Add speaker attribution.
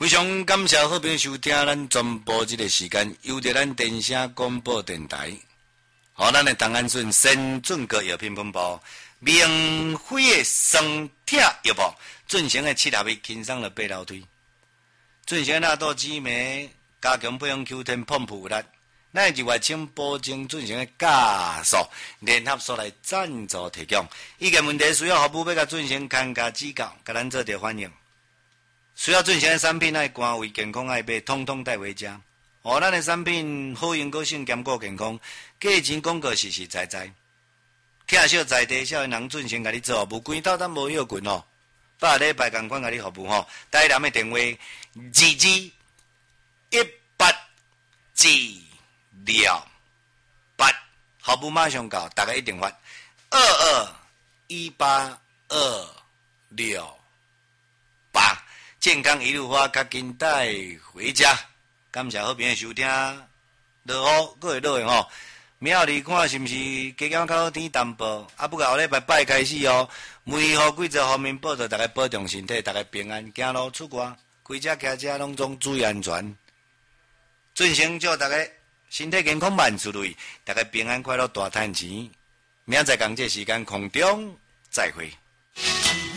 Speaker 1: 非常感谢好朋友收听咱全部这个时间，由着咱电声广播电台，好，咱的档案顺先准个药品分部，明辉的双铁药铺，进行的7合一轻松的八楼推，进行纳豆紫梅加强培养 Q 10碰普力，咱就外请保证进行的加速联合所来赞助提供，意见问题需要服务要甲进行看加指教，甲咱做着反映。需要进行的产品爱关为健康爱买，统统带回家。哦，咱的产品好用、个性兼顾健康，价钱广告实实在在。听小在地少年人进行甲你做服务，关斗咱无要紧哦。8礼拜共款甲你服务吼，台南的电话221828，服务马上到，大家一定发221828。健康一路花，较紧带回家。感谢好朋友收听，落雨，搁会落的吼。明后日看是毋是加减较好天淡薄？啊，不过后礼拜拜开始哦，梅雨季节方面报道，大家保重身体，大家平安，行路出外，开车骑车拢总注意安全。进行祝大家身体健康万事如意，大家平安快乐大赚钱。明仔载同这时间空中再会。